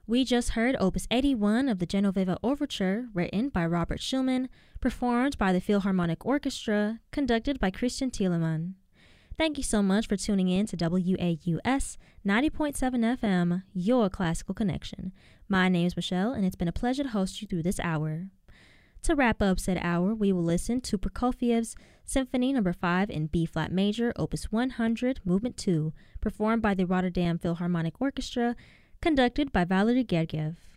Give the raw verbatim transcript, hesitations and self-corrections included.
We just heard Opus eighty-one of the Genoveva Overture, written by Robert Schumann, performed by the Philharmonic Orchestra, conducted by Christian Thielemann. Thank you so much for tuning in to W A U S ninety point seven F M, your classical connection. My name is Michelle, and it's been a pleasure to host you through this hour. To wrap up said hour, we will listen to Prokofiev's Symphony Number five in B-flat major, Opus one hundred, Movement two, performed by the Rotterdam Philharmonic Orchestra, conducted by Valery Gergiev.